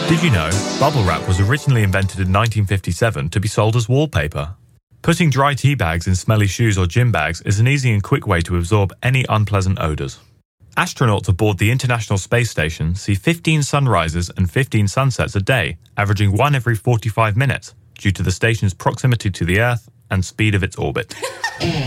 Did you know bubble wrap was originally invented in 1957 to be sold as wallpaper? Putting dry tea bags in smelly shoes or gym bags is an easy and quick way to absorb any unpleasant odours. Astronauts aboard the International Space Station see 15 sunrises and 15 sunsets a day, averaging one every 45 minutes, due to the station's proximity to the Earth and speed of its orbit.